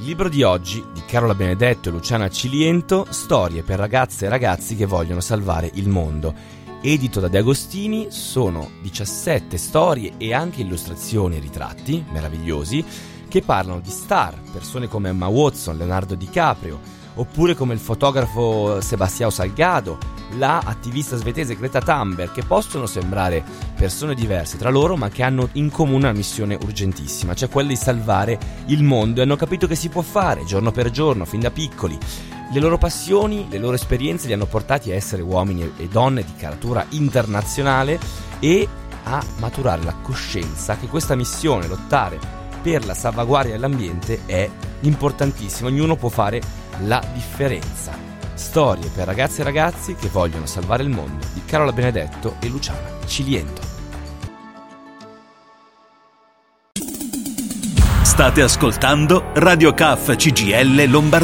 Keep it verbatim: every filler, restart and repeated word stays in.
Il libro di oggi, di Carola Benedetto e Luciana Ciliento, Storie per ragazze e ragazzi che vogliono salvare il mondo. Edito da De Agostini, sono diciassette storie e anche illustrazioni e ritratti meravigliosi che parlano di star, persone come Emma Watson, Leonardo DiCaprio, oppure come il fotografo Sebastião Salgado, la attivista svedese Greta Thunberg, che possono sembrare persone diverse tra loro ma che hanno in comune una missione urgentissima, cioè quella di salvare il mondo, e hanno capito che si può fare giorno per giorno, fin da piccoli. Le loro passioni, le loro esperienze li hanno portati a essere uomini e donne di caratura internazionale e a maturare la coscienza che questa missione, lottare per la salvaguardia dell'ambiente, è importantissima. Ognuno può fare la differenza. Storie per ragazze e ragazzi che vogliono salvare il mondo, di Carola Benedetto e Luciana Ciliento. State ascoltando Radio K F C G I L Lombardia.